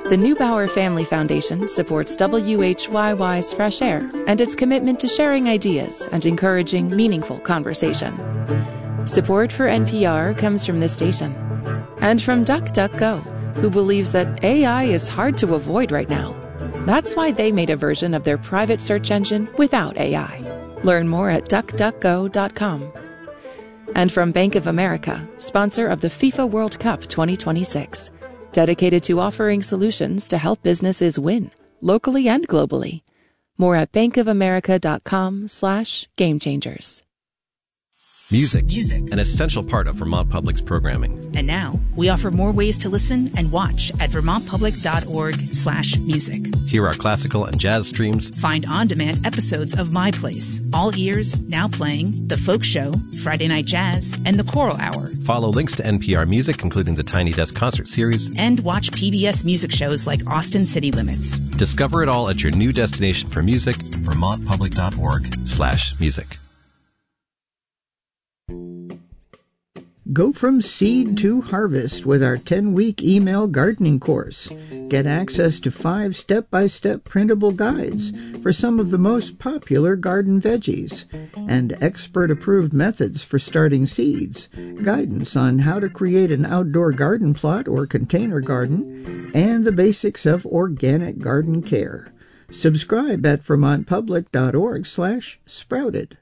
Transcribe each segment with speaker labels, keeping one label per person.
Speaker 1: The Neubauer Family Foundation supports WHYY's Fresh Air and its commitment to sharing ideas and encouraging meaningful conversation. Support for NPR comes from this station and from DuckDuckGo, who believes that AI is hard to avoid right now. That's why they made a version of their private search engine without AI. Learn more at duckduckgo.com. And from Bank of America, sponsor of the FIFA World Cup 2026, dedicated to offering solutions to help businesses win, locally and globally. More at bankofamerica.com/gamechangers.
Speaker 2: Music, an essential part of Vermont Public's programming.
Speaker 3: And now, we offer more ways to listen and watch at vermontpublic.org/music.
Speaker 2: Hear our classical and jazz streams.
Speaker 3: Find on-demand episodes of My Place, All Ears, Now Playing, The Folk Show, Friday Night Jazz, and The Choral Hour.
Speaker 2: Follow links to NPR Music, including the Tiny Desk Concert Series.
Speaker 3: And watch PBS music shows like Austin City Limits.
Speaker 2: Discover it all at your new destination for music, vermontpublic.org/music.
Speaker 4: Go from seed to harvest with our 10-week email gardening course. Get access to 5 step-by-step printable guides for some of the most popular garden veggies, and expert-approved methods for starting seeds, guidance on how to create an outdoor garden plot or container garden, and the basics of organic garden care. Subscribe at vermontpublic.org/sprouted.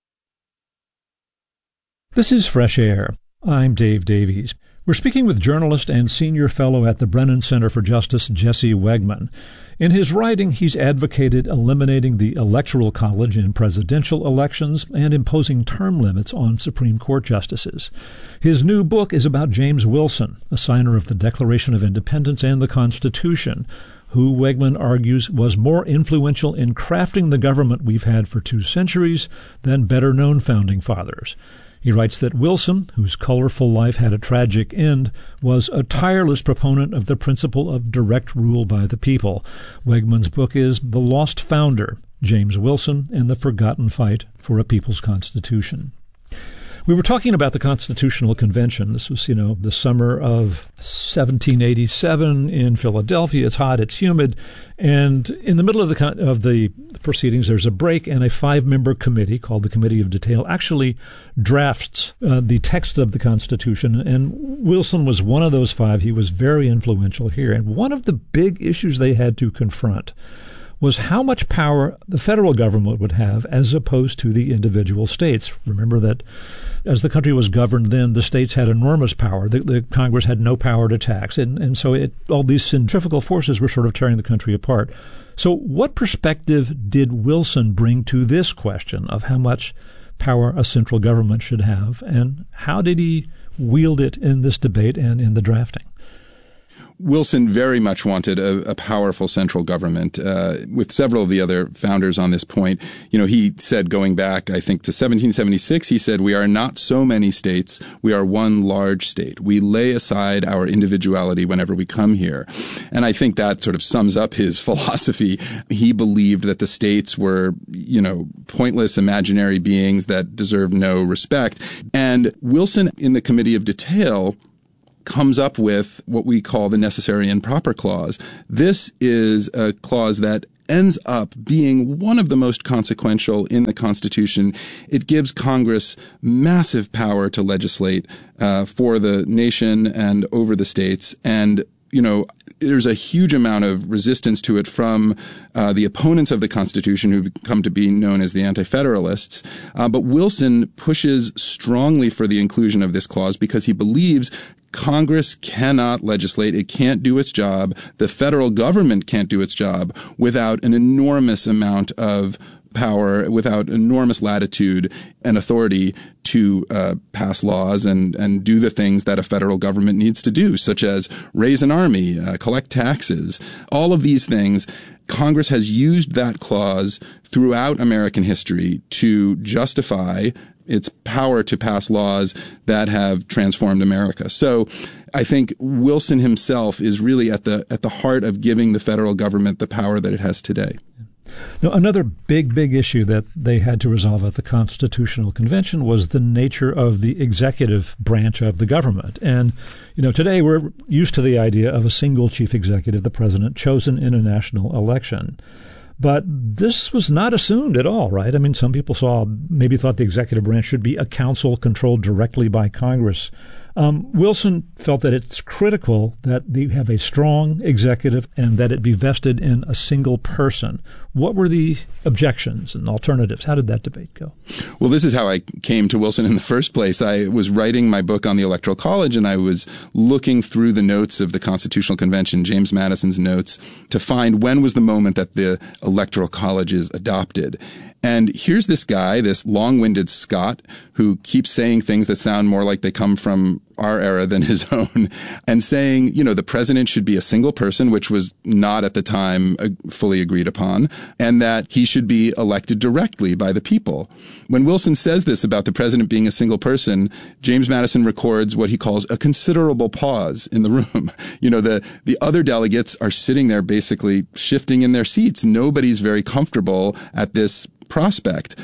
Speaker 5: This is Fresh Air. I'm Dave Davies. We're speaking with journalist and senior fellow at the Brennan Center for Justice, Jesse Wegman. In his writing, he's advocated eliminating the Electoral College in presidential elections and imposing term limits on Supreme Court justices. His new book is about James Wilson, a signer of the Declaration of Independence and the Constitution, who, Wegman argues, was more influential in crafting the government we've had for 2 centuries than better-known founding fathers. He writes that Wilson, whose colorful life had a tragic end, was a tireless proponent of the principle of direct rule by the people. Wegman's book is The Lost Founder, James Wilson and the Forgotten Fight for a People's Constitution. We were talking about the Constitutional Convention. This was, the summer of 1787 in Philadelphia. It's hot, it's humid, and in the middle of the proceedings, there's a break, and a 5-member committee called the Committee of Detail actually drafts the text of the Constitution, and Wilson was one of those 5. He was very influential here, and one of the big issues they had to confront was how much power the federal government would have as opposed to the individual states. Remember that as the country was governed then, the states had enormous power. The Congress had no power to tax. And so all these centrifugal forces were sort of tearing the country apart. So what perspective did Wilson bring to this question of how much power a central government should have, and how did he wield it in this debate and in the drafting?
Speaker 6: Wilson very much wanted a powerful central government, with several of the other founders on this point. He said, going back, I think, to 1776, he said, "We are not so many states. We are one large state. We lay aside our individuality whenever we come here." And I think that sort of sums up his philosophy. He believed that the states were, pointless imaginary beings that deserved no respect. And Wilson, in the Committee of Detail, comes up with what we call the necessary and proper clause. This is a clause that ends up being one of the most consequential in the Constitution. It gives Congress massive power to legislate for the nation and over the states. And, there's a huge amount of resistance to it from the opponents of the Constitution, who come to be known as the Anti-Federalists. But Wilson pushes strongly for the inclusion of this clause because he believes Congress cannot legislate. It can't do its job. The federal government can't do its job without an enormous amount of power, without enormous latitude and authority to pass laws and do the things that a federal government needs to do, such as raise an army, collect taxes. All of these things, Congress has used that clause throughout American history to justify its power to pass laws that have transformed America. So I think Wilson himself is really at the heart of giving the federal government the power that it has today.
Speaker 5: Now, another big issue that they had to resolve at the Constitutional Convention was the nature of the executive branch of the government. And, today we're used to the idea of a single chief executive, the president, chosen in a national election. But this was not assumed at all, right? I mean, some people maybe thought the executive branch should be a council controlled directly by Congress. Wilson felt that it's critical that they have a strong executive and that it be vested in a single person. What were the objections and alternatives? How did that debate go?
Speaker 6: Well, this is how I came to Wilson in the first place. I was writing my book on the Electoral College, and I was looking through the notes of the Constitutional Convention, James Madison's notes, to find when was the moment that the Electoral College is adopted. And here's this guy, this long-winded Scot, who keeps saying things that sound more like they come from our era than his own, and saying, the president should be a single person, which was not at the time fully agreed upon, and that he should be elected directly by the people. When Wilson says this about the president being a single person, James Madison records what he calls a considerable pause in the room. The other delegates are sitting there basically shifting in their seats. Nobody's very comfortable at this prospect.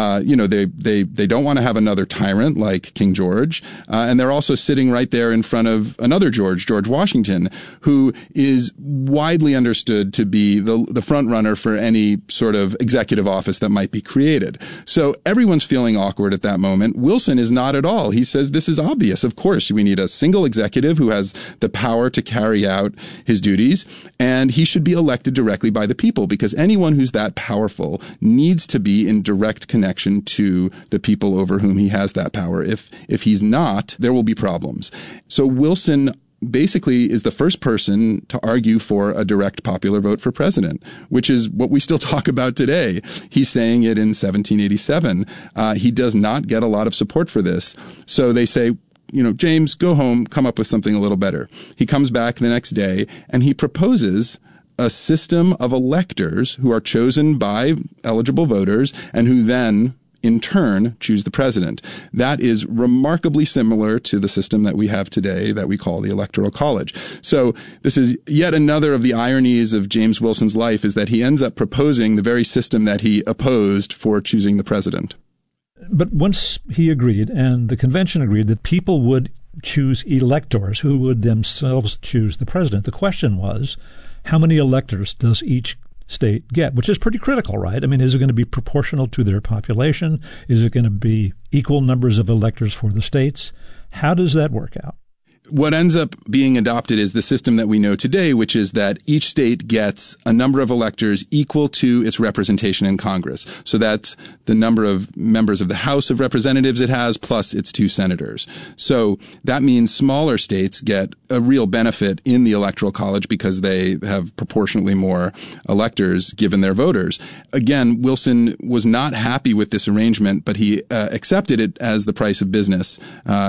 Speaker 6: They don't want to have another tyrant like King George. And they're also sitting right there in front of another George Washington, who is widely understood to be the front runner for any sort of executive office that might be created. So everyone's feeling awkward at that moment. Wilson is not at all. He says this is obvious. Of course, we need a single executive who has the power to carry out his duties, and he should be elected directly by the people, because anyone who's that powerful needs to be in direct connection to the people over whom he has that power. If he's not, there will be problems. So Wilson basically is the first person to argue for a direct popular vote for president, which is what we still talk about today. He's saying it in 1787. He does not get a lot of support for this. So they say, James, go home, come up with something a little better. He comes back the next day and he proposes a system of electors who are chosen by eligible voters and who then, in turn, choose the president. That is remarkably similar to the system that we have today that we call the Electoral College. So this is yet another of the ironies of James Wilson's life, is that he ends up proposing the very system that he opposed for choosing the president.
Speaker 5: But once he agreed, and the convention agreed, that people would choose electors who would themselves choose the president, the question was, how many electors does each state get, which is pretty critical, right? I mean, is it going to be proportional to their population? Is it going to be equal numbers of electors for the states? How does that work out?
Speaker 6: What ends up being adopted is the system that we know today, which is that each state gets a number of electors equal to its representation in Congress. So that's the number of members of the House of Representatives it has plus its 2 senators. So that means smaller states get a real benefit in the Electoral College because they have proportionately more electors given their voters. Again, Wilson was not happy with this arrangement, but he accepted it as the price of business.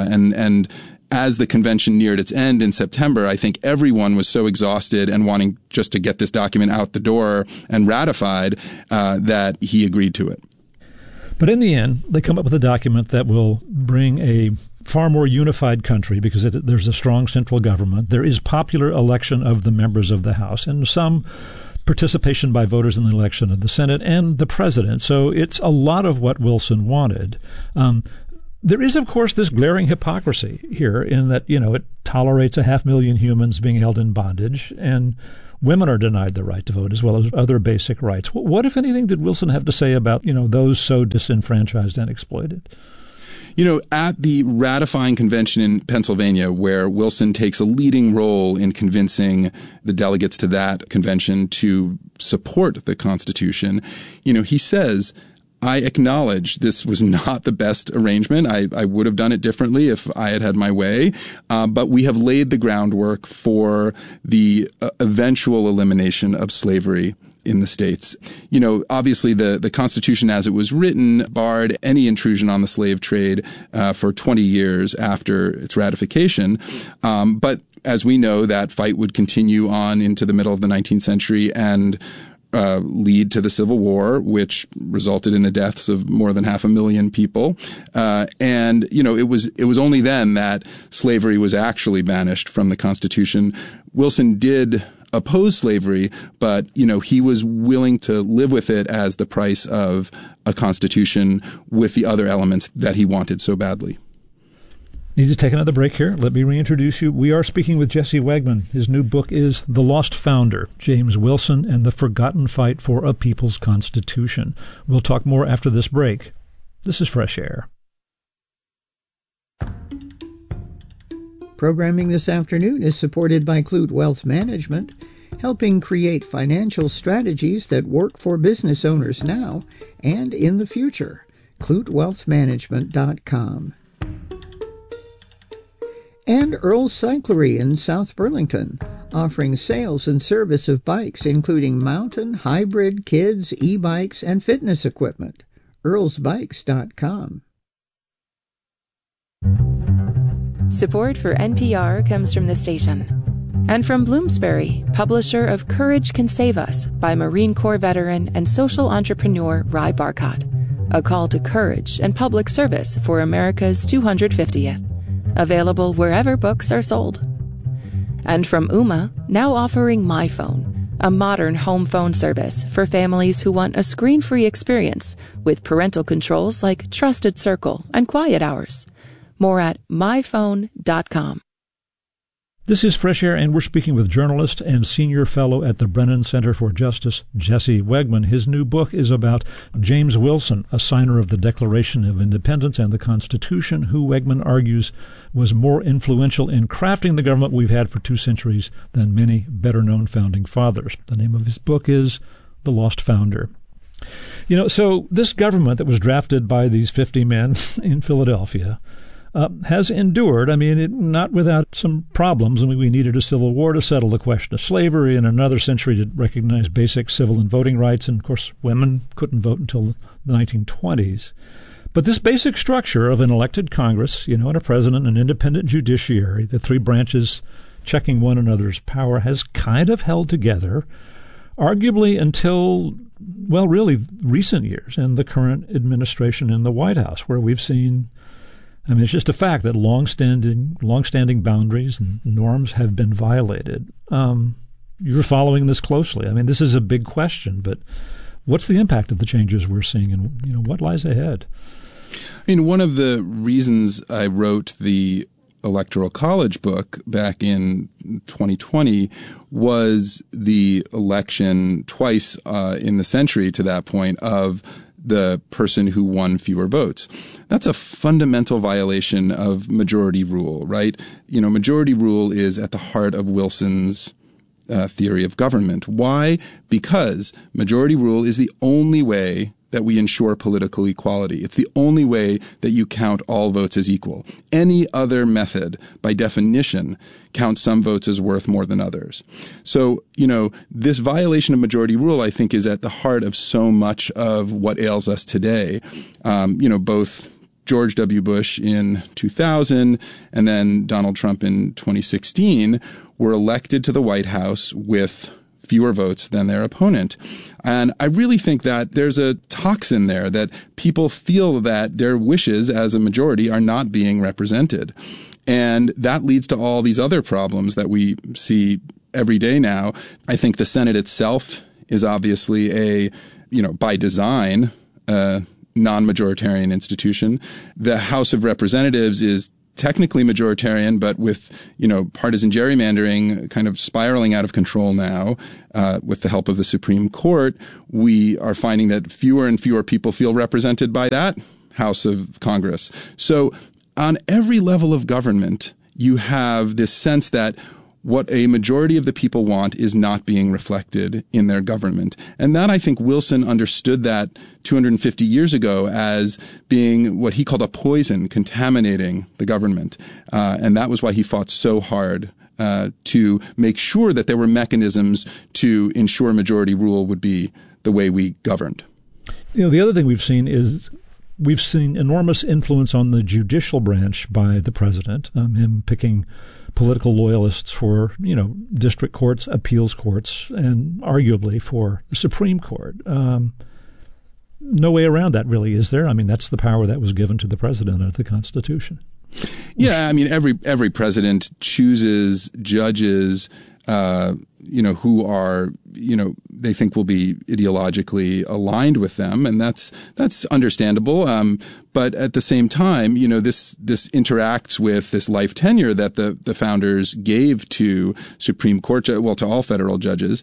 Speaker 6: And as the convention neared its end in September, I think everyone was so exhausted and wanting just to get this document out the door and ratified that he agreed to it.
Speaker 5: But in the end, they come up with a document that will bring a far more unified country because there's a strong central government. There is popular election of the members of the House and some participation by voters in the election of the Senate and the president. So it's a lot of what Wilson wanted. There is, of course, this glaring hypocrisy here in that, it tolerates 500,000 humans being held in bondage, and women are denied the right to vote as well as other basic rights. What, if anything, did Wilson have to say about, those so disenfranchised and exploited?
Speaker 6: At the ratifying convention in Pennsylvania, where Wilson takes a leading role in convincing the delegates to that convention to support the Constitution, he says, I acknowledge this was not the best arrangement. I would have done it differently if I had had my way. But we have laid the groundwork for the eventual elimination of slavery in the states. Obviously the Constitution as it was written barred any intrusion on the slave trade for 20 years after its ratification. But as we know, that fight would continue on into the middle of the 19th century and lead to the Civil War, which resulted in the deaths of more than 500,000 people. And it was only then that slavery was actually banished from the Constitution. Wilson did oppose slavery, but, he was willing to live with it as the price of a constitution with the other elements that he wanted so badly.
Speaker 5: Need to take another break here. Let me reintroduce you. We are speaking with Jesse Wegman. His new book is The Lost Founder, James Wilson and the Forgotten Fight for a People's Constitution. We'll talk more after this break. This is Fresh Air.
Speaker 4: Programming this afternoon is supported by Clute Wealth Management, helping create financial strategies that work for business owners now and in the future. CluteWealthManagement.com. And Earl's Cyclery in South Burlington, offering sales and service of bikes, including mountain, hybrid, kids, e-bikes, and fitness equipment. Earl'sBikes.com.
Speaker 1: Support for NPR comes from the station and from Bloomsbury, publisher of Courage Can Save Us by Marine Corps veteran and social entrepreneur Ry Barcott, a call to courage and public service for America's 250th. Available wherever books are sold. And from Ooma, now offering MyPhone, a modern home phone service for families who want a screen-free experience with parental controls like Trusted Circle and Quiet Hours. More at myphone.com.
Speaker 5: This is Fresh Air, and we're speaking with journalist and senior fellow at the Brennan Center for Justice, Jesse Wegman. His new book is about James Wilson, a signer of the Declaration of Independence and the Constitution, who Wegman argues was more influential in crafting the government we've had for 2 centuries than many better-known founding fathers. The name of his book is The Lost Founder. So this government that was drafted by these 50 men in Philadelphia has endured, not without some problems. We needed a civil war to settle the question of slavery and another century to recognize basic civil and voting rights. And, of course, women couldn't vote until the 1920s. But this basic structure of an elected Congress, and a president, an independent judiciary, the 3 branches checking one another's power, has kind of held together, arguably until, really recent years and the current administration in the White House, where we've seen it's just a fact that long-standing boundaries and norms have been violated. You're following this closely. This is a big question, but what's the impact of the changes we're seeing, and what lies ahead?
Speaker 6: One of the reasons I wrote the Electoral College book back in 2020 was the election twice in the century to that point of the person who won fewer votes. That's a fundamental violation of majority rule, right? Majority rule is at the heart of Wilson's theory of government. Why? Because majority rule is the only way that we ensure political equality. It's the only way that you count all votes as equal. Any other method, by definition, counts some votes as worth more than others. So, this violation of majority rule, I think, is at the heart of so much of what ails us today. Both George W. Bush in 2000 and then Donald Trump in 2016 were elected to the White House with fewer votes than their opponent. And I really think that there's a toxin there that people feel that their wishes as a majority are not being represented. And that leads to all these other problems that we see every day now. I think the Senate itself is obviously by design, non-majoritarian institution. The House of Representatives is technically majoritarian, but with, partisan gerrymandering kind of spiraling out of control now, with the help of the Supreme Court, we are finding that fewer and fewer people feel represented by that House of Congress. So on every level of government, you have this sense that what a majority of the people want is not being reflected in their government. And that, I think, Wilson understood that 250 years ago as being what he called a poison contaminating the government. And that was why he fought so hard to make sure that there were mechanisms to ensure majority rule would be the way we governed.
Speaker 5: The other thing we've seen is we've seen enormous influence on the judicial branch by the president, him picking political loyalists for, district courts, appeals courts, and arguably for the Supreme Court. No way around that, really, is there? That's the power that was given to the president under the Constitution.
Speaker 6: Yeah, every president chooses judges, who are, they think will be ideologically aligned with them. And that's understandable. But at the same time, this interacts with this life tenure that the founders gave to Supreme Court, to all federal judges.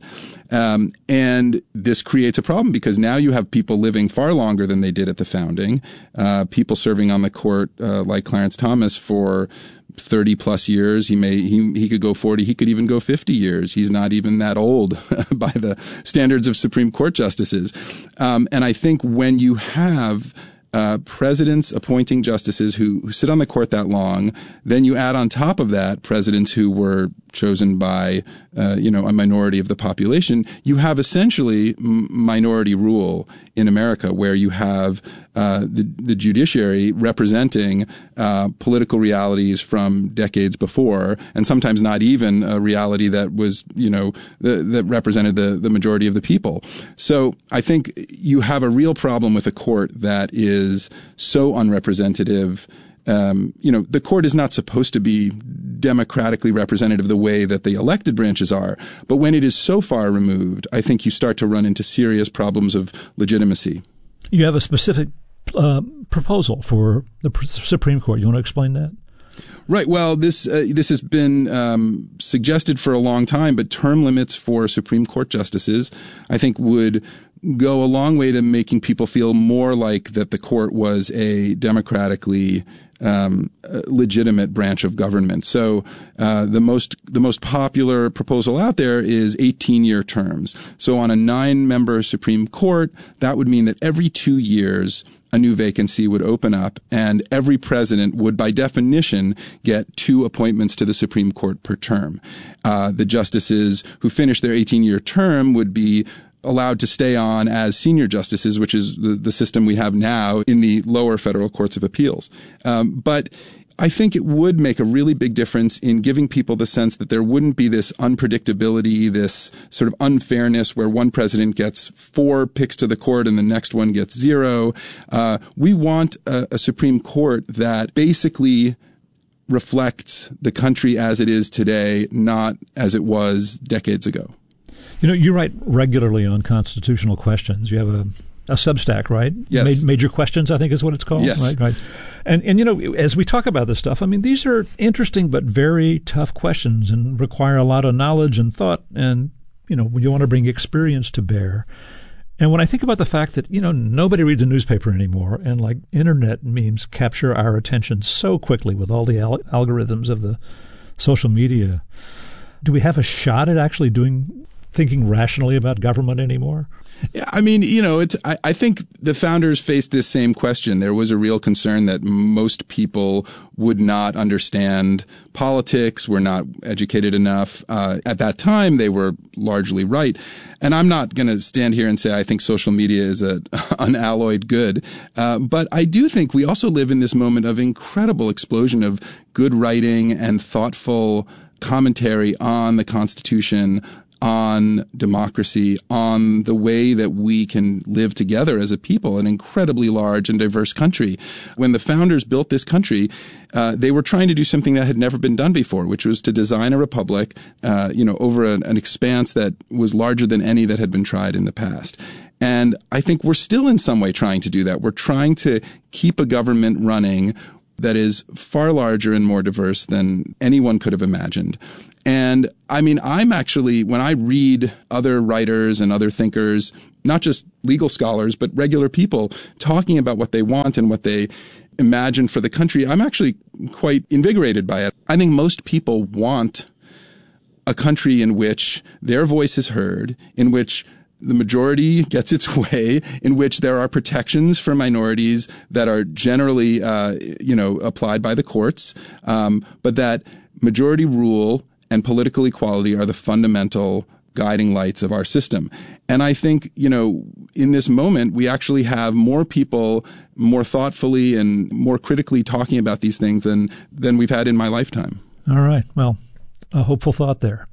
Speaker 6: And this creates a problem because now you have people living far longer than they did at the founding, people serving on the court like Clarence Thomas for 30 plus years. He could go 40. He could even go 50 years. He's not even that old by the standards of Supreme Court justices. And I think when you have presidents appointing justices who sit on the court that long, then you add on top of that presidents who were chosen by, a minority of the population, you have essentially minority rule in America, where you have the judiciary representing political realities from decades before, and sometimes not even a reality that was, that represented the majority of the people. So I think you have a real problem with a court that is so unrepresentative. The court is not supposed to be democratically representative the way that the elected branches are. But when it is so far removed, I think you start to run into serious problems of legitimacy.
Speaker 5: You have a specific proposal for the Supreme Court. You want to explain that?
Speaker 6: Right. Well, this has been suggested for a long time, but term limits for Supreme Court justices, I think, would go a long way to making people feel more like that the court was a democratically legitimate branch of government. So the most popular proposal out there is 18-year terms. So on a 9-member Supreme Court, that would mean that every 2 years a new vacancy would open up, and every president would, by definition, get 2 appointments to the Supreme Court per term. The justices who finish their 18-year term would be allowed to stay on as senior justices, which is the system we have now in the lower federal courts of appeals. But I think it would make a really big difference in giving people the sense that there wouldn't be this unpredictability, this sort of unfairness where one president gets 4 picks to the court and the next one gets 0. We want a Supreme Court that basically reflects the country as it is today, not as it was decades ago.
Speaker 5: You write regularly on constitutional questions. You have a Substack, right?
Speaker 6: Yes.
Speaker 5: Major Questions, I think is what it's called.
Speaker 6: Yes.
Speaker 5: Right. And as we talk about this stuff, I mean, these are interesting but very tough questions and require a lot of knowledge and thought. And, you want to bring experience to bear. And when I think about the fact that, nobody reads a newspaper anymore, and like internet memes capture our attention so quickly with all the algorithms of the social media, do we have a shot at actually thinking rationally about government anymore?
Speaker 6: Yeah, I mean, I think the founders faced this same question. There was a real concern that most people would not understand politics, were not educated enough. At that time, they were largely right. And I'm not going to stand here and say I think social media is an unalloyed good. But I do think we also live in this moment of incredible explosion of good writing and thoughtful commentary on the Constitution, on democracy, on the way that we can live together as a people, an incredibly large and diverse country. When the founders built this country, they were trying to do something that had never been done before, which was to design a republic, over an expanse that was larger than any that had been tried in the past. And I think we're still in some way trying to do that. We're trying to keep a government running that is far larger and more diverse than anyone could have imagined. And I mean, I'm actually, when I read other writers and other thinkers, not just legal scholars, but regular people talking about what they want and what they imagine for the country, I'm actually quite invigorated by it. I think most people want a country in which their voice is heard, in which the majority gets its way, in which there are protections for minorities that are generally, applied by the courts, but that majority rule and political equality are the fundamental guiding lights of our system. And I think, in this moment, we actually have more people more thoughtfully and more critically talking about these things than we've had in my lifetime.
Speaker 5: All right. Well, a hopeful thought there.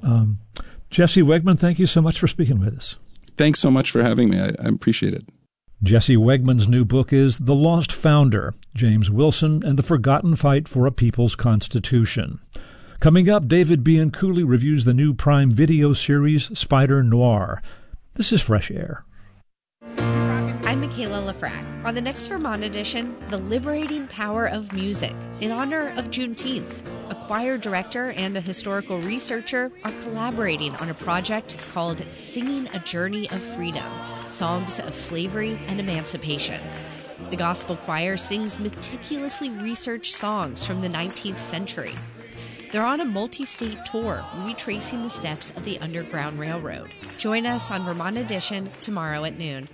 Speaker 5: Jesse Wegman, thank you so much for speaking with us.
Speaker 6: Thanks so much for having me. I appreciate it.
Speaker 5: Jesse Wegman's new book is The Lost Founder, James Wilson and the Forgotten Fight for a People's Constitution. Coming up, David Bianculli reviews the new Prime Video series Spider Noir. This is Fresh Air.
Speaker 7: I'm Michaela Lafrac. On the next Vermont edition, The Liberating Power of Music, in honor of Juneteenth. A choir director and a historical researcher are collaborating on a project called Singing a Journey of Freedom, Songs of Slavery and Emancipation. The gospel choir sings meticulously researched songs from the 19th century. They're on a multi-state tour, retracing the steps of the Underground Railroad. Join us on Vermont Edition tomorrow at noon.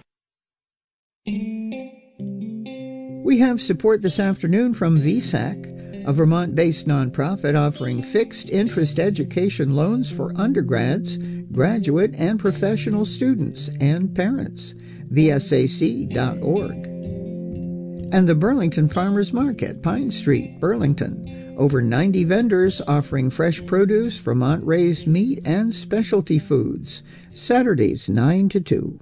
Speaker 4: We have support this afternoon from VSAC, a Vermont-based nonprofit offering fixed-interest education loans for undergrads, graduate, and professional students and parents. VSAC.org. And the Burlington Farmers Market, Pine Street, Burlington. Over 90 vendors offering fresh produce, Vermont-raised meat, and specialty foods. Saturdays, 9 to 2.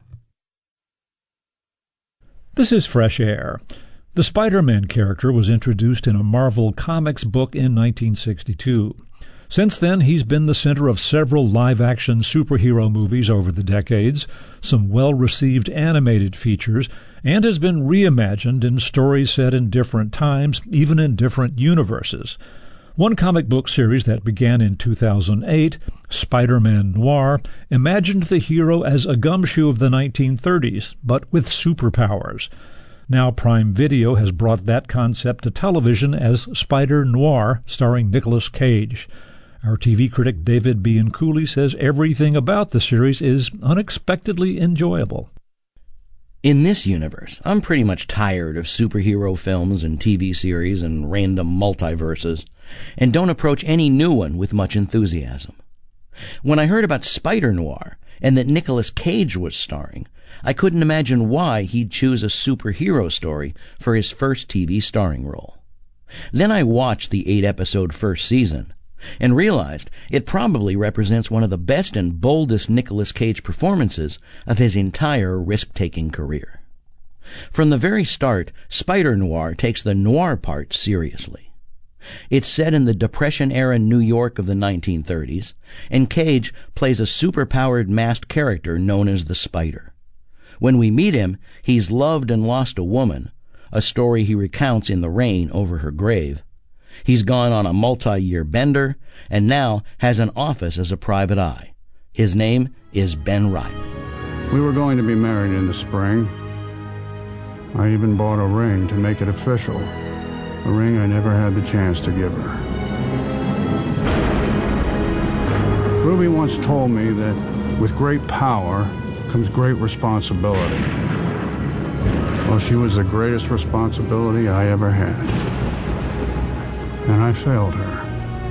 Speaker 5: This is Fresh Air. The Spider-Man character was introduced in a Marvel Comics book in 1962. Since then, he's been the center of several live-action superhero movies over the decades, some well-received animated features, and has been reimagined in stories set in different times, even in different universes. One comic book series that began in 2008, Spider-Man Noir, imagined the hero as a gumshoe of the 1930s, but with superpowers. Now Prime Video has brought that concept to television as Spider Noir, starring Nicolas Cage. Our TV critic David Bianculli says everything about the series is unexpectedly enjoyable.
Speaker 8: In this universe, I'm pretty much tired of superhero films and TV series and random multiverses, and don't approach any new one with much enthusiasm. When I heard about Spider Noir and that Nicolas Cage was starring, I couldn't imagine why he'd choose a superhero story for his first TV starring role. Then I watched the 8-episode first season and realized it probably represents one of the best and boldest Nicolas Cage performances of his entire risk-taking career. From the very start, Spider Noir takes the noir part seriously. It's set in the Depression-era New York of the 1930s, and Cage plays a superpowered masked character known as the Spider. When we meet him, he's loved and lost a woman, a story he recounts in The Rain over her grave. He's gone on a multi-year bender, and now has an office as a private eye. His name is Ben Reilly.
Speaker 9: We were going to be married in the spring. I even bought a ring to make it official, a ring I never had the chance to give her. Ruby once told me that with great power comes great responsibility. Well, she was the greatest responsibility I ever had. And I failed her.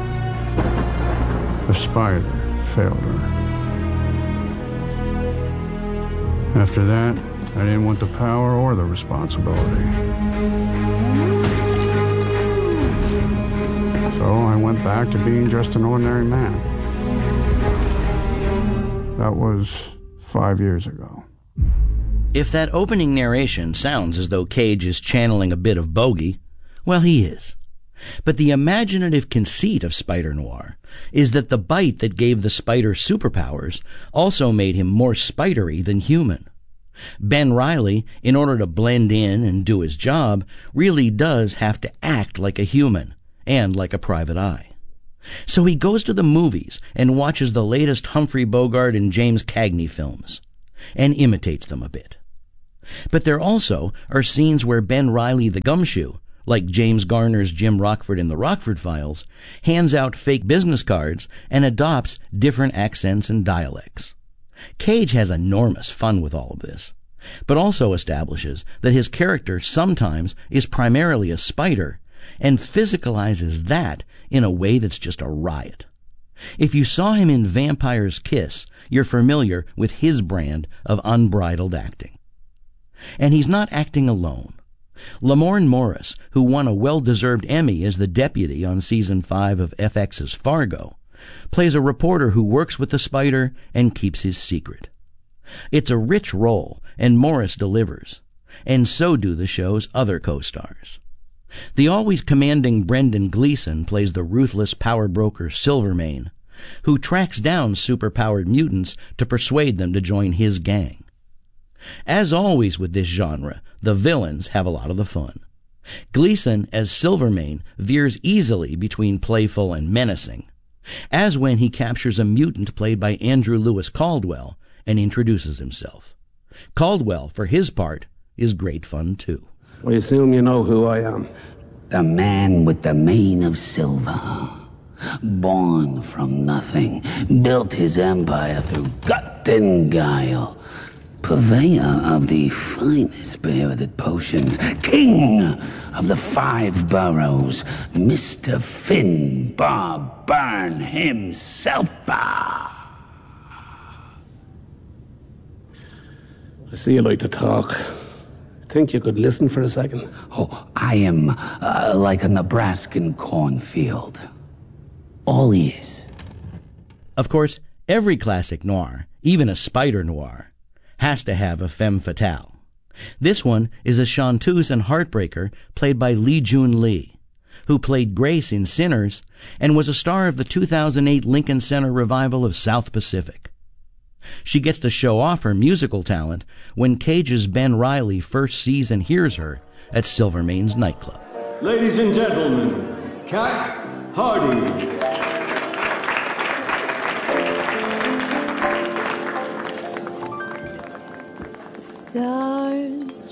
Speaker 9: The Spider failed her. After that, I didn't want the power or the responsibility. So I went back to being just an ordinary man. That was 5 years ago.
Speaker 8: If that opening narration sounds as though Cage is channeling a bit of Bogey, well, he is. But the imaginative conceit of Spider Noir is that the bite that gave the Spider superpowers also made him more spidery than human. Ben Reilly, in order to blend in and do his job, really does have to act like a human and like a private eye. So he goes to the movies and watches the latest Humphrey Bogart and James Cagney films and imitates them a bit. But there also are scenes where Ben Reilly the gumshoe, like James Garner's Jim Rockford in the Rockford Files, hands out fake business cards and adopts different accents and dialects. Cage has enormous fun with all of this, but also establishes that his character sometimes is primarily a spider and physicalizes that in a way that's just a riot. If you saw him in Vampire's Kiss, you're familiar with his brand of unbridled acting. And he's not acting alone. Lamorne Morris, who won a well-deserved Emmy as the deputy on Season 5 of FX's Fargo, plays a reporter who works with the Spider and keeps his secret. It's a rich role, and Morris delivers, and so do the show's other co-stars. The always commanding Brendan Gleeson plays the ruthless power broker Silvermane, who tracks down superpowered mutants to persuade them to join his gang. As always with this genre, the villains have a lot of the fun. Gleeson, as Silvermane, veers easily between playful and menacing, as when he captures a mutant played by Andrew Lewis Caldwell and introduces himself. Caldwell, for his part, is great fun too.
Speaker 10: I assume you know who I am.
Speaker 11: The man with the mane of silver. Born from nothing, built his empire through gut and guile. Purveyor of the finest spirited potions. King of the 5 boroughs. Mr. Finbar Byrne himself.
Speaker 10: I see you like to talk. Think you could listen for a second?
Speaker 11: Oh, I am like a Nebraskan cornfield. All ears.
Speaker 8: Of course, every classic noir, even a spider noir, has to have a femme fatale. This one is a chanteuse and heartbreaker played by Lee Jun Lee, who played Grace in Sinners and was a star of the 2008 Lincoln Center revival of South Pacific. She gets to show off her musical talent when Cage's Ben Reilly first sees and hears her at Silvermane's nightclub.
Speaker 12: Ladies and gentlemen, Kat Hardy.
Speaker 13: Stars